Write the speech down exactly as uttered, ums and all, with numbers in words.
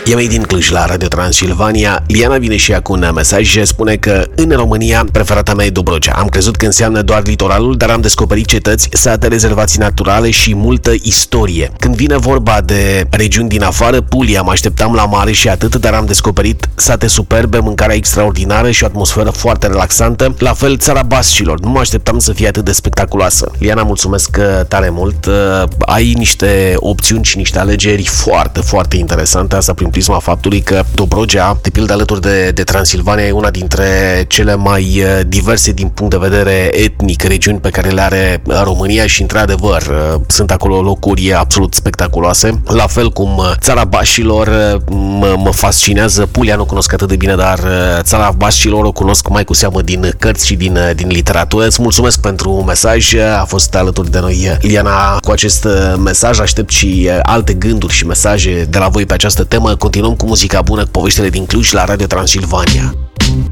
E Made in Cluj la Radio Transilvania. Liana vine și ea cu un mesaj și spune că în România preferata mea e Dobrogea. Am crezut că înseamnă doar litoralul, dar am descoperit cetăți, sate, rezervații naturale și multă istorie. Când vine vorba de regiuni din afară, Puglia, mă așteptam la mare și atât, dar am descoperit sate superbe, mâncarea extraordinară și o atmosferă foarte relaxantă. La fel, țara Bascilor. Nu mă așteptam să fie atât de spectaculoasă. Liana, mulțumesc tare mult. Ai niște opțiuni și niște alegeri foarte, foarte interesante. Asta prin prisma faptului că Dobrogea, de pildă alături de, de Transilvania, e una dintre cele mai diverse din punct de vedere etnic regiuni pe care le are România și, într-adevăr, sunt acolo locuri absolut spectaculoase. La fel cum țara Bascilor mă, mă fascinează. Puglia nu cunosc atât de bine, dar țara Bascilor o cunosc mai cu seamă din cărți și din, din literatură. Îți mulțumesc pentru mesaj. A fost alături de noi Liana cu acest mesaj. Aștept și alte gânduri și mesaje de la voi pe această temă. Continuăm cu muzica bună, cu poveștile din Cluj la Radio Transilvania.